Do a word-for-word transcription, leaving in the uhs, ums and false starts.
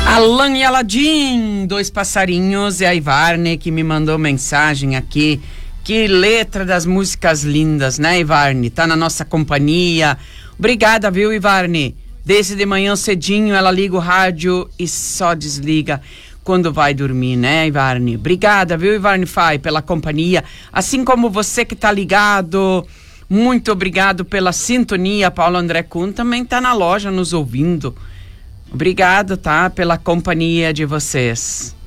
Alan e Aladim, dois passarinhos, e a Ivarne que me mandou mensagem aqui. Que letra das músicas lindas, né, Ivarne? Tá na nossa companhia. Obrigada, viu, Ivarne? Desde de manhã cedinho ela liga o rádio e só desliga quando vai dormir, né, Ivarne? Obrigada, viu, Ivarne Fai, pela companhia. Assim como você que tá ligado, muito obrigado pela sintonia. Paulo André Kuhn também tá na loja nos ouvindo. Obrigado, tá, pela companhia de vocês.